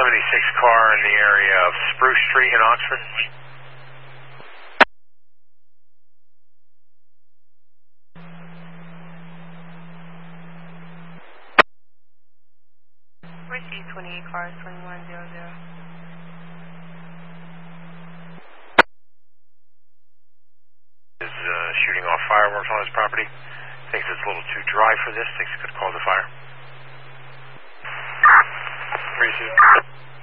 car in the area of Spruce Street in Oxford. Receive 28 cars, 2100. Is shooting off fireworks on his property. Thinks it's a little too dry for this. Thinks it could cause a fire. Receive.